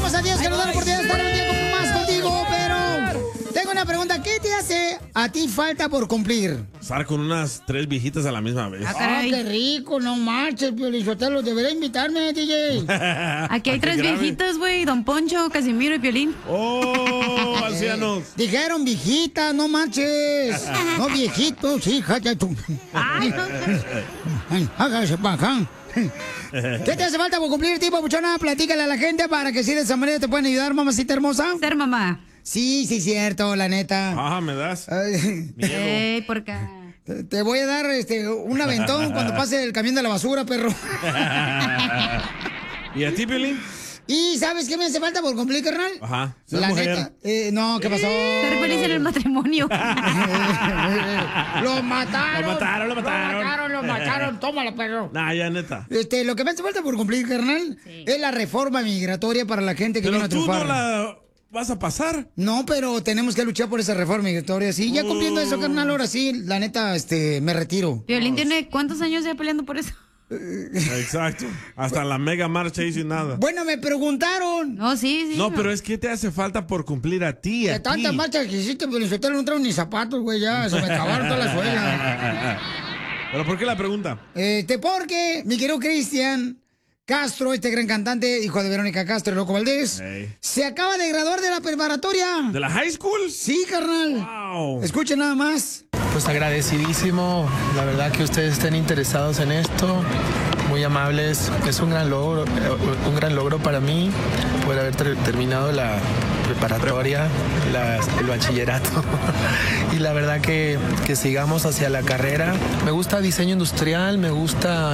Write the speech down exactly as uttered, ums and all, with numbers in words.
agradecemos a Dios que nos da la oportunidad de estar un día más contigo, pero tengo una pregunta. ¿Qué te hace a ti falta por cumplir? Estar con unas tres viejitas a la misma vez. Ah, qué rico, no marches, Piolizotelo, debería invitarme, D J. Aquí hay tres viejitas, güey, Don Poncho, Casimiro y Piolín. ¡Oh, ancianos! Eh, dijeron viejitas, no marches. No viejitos, hija de tu... Ay, no. Ay, hágase para acá. ¿Qué te hace falta por cumplir, tipo buchona? Platícale a la gente para que si de esa manera te pueden ayudar, mamacita hermosa. Ser mamá. Sí, sí, cierto, la neta. Ah, me das. Ay, miedo. Ey, por acá. te, te voy a dar este un aventón cuando pase el camión de la basura, perro. ¿Y a ti, Piolín? ¿Y sabes qué me hace falta por cumplir, carnal? Ajá. Ser La mujer. neta. Eh, no, ¿qué pasó? Ser feliz en el matrimonio. Lo mataron. Lo mataron, lo mataron. Lo mataron, lo mataron. Tómala, perro. Nah, ya neta. Este, lo que me hace falta por cumplir, carnal, Sí. es la reforma migratoria para la gente que viene Pero a tú triunfar. no la vas a pasar. No, pero tenemos que luchar por esa reforma migratoria. Sí, ya cumpliendo eso, carnal, ahora sí, la neta, este, me retiro. Piolín tiene ¿cuántos años ya peleando por eso? Exacto. Hasta la mega marcha hizo y nada. Bueno, me preguntaron. No, sí, sí. No, pero es que te hace falta por cumplir a ti, De a tantas ti. marchas que hiciste, pero yo no trajo ni zapatos, güey, ya, se me acabaron toda la suela. ¿Pero por qué la pregunta? Este, porque mi querido Cristian Castro, este gran cantante, hijo de Verónica Castro y Loco Valdés, Hey. se acaba de graduar de la preparatoria. ¿De la high school? Sí, carnal. Wow. Escuchen nada más. Pues agradecidísimo, la verdad que ustedes estén interesados en esto, muy amables, es un gran logro, eh, un gran logro para mí poder haber ter- terminado la preparatoria, la- el bachillerato y la verdad que, que sigamos hacia la carrera. Me gusta diseño industrial, me gusta